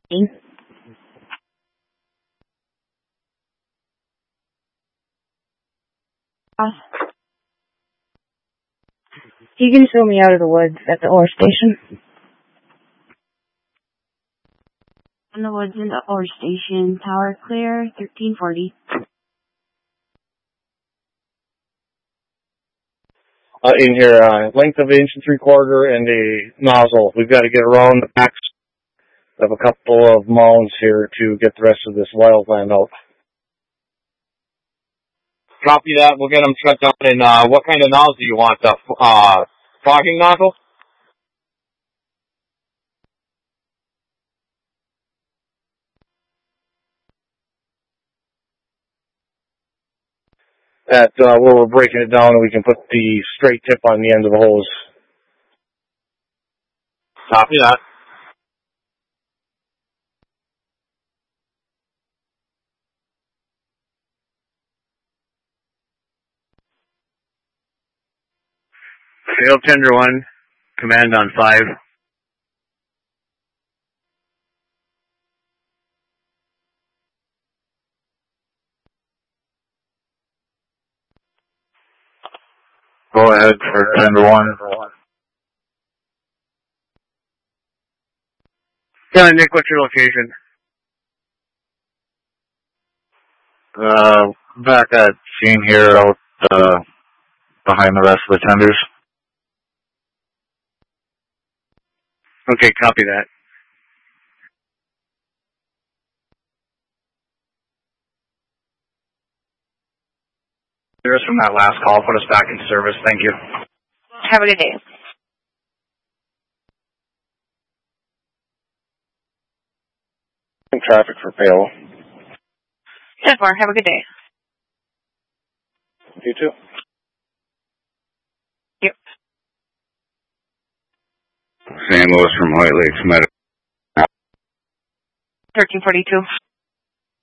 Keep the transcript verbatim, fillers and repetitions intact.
Uh, you can show me out of the woods at the ore station. In the woods in the ore station, tower clear, thirteen forty. Uh, in here, uh, length of inch and three quarter and a nozzle. We've got to get around the backs of a couple of mounds here to get the rest of this wildland out. Copy that. We'll get them shut down. And uh, what kind of nozzle do you want? The uh, fogging nozzle? At uh, where we're breaking it down, and we can put the straight tip on the end of the hose. Copy that. Failed tender one, command on five. Go ahead for tender one. Yeah, Nick, what's your location? Uh, back at scene here, out uh, behind the rest of the tenders. Okay, copy that. Service from that last call, put us back in service. Thank you. Have a good day. Traffic for Pale. ten four, have a good day. You too. Yep. Sam Lewis from White Lakes Medical. thirteen forty-two.